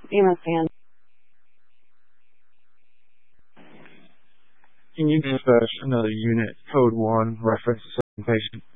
EMS fan. Can you dispatch another unit, code 1, reference to patient?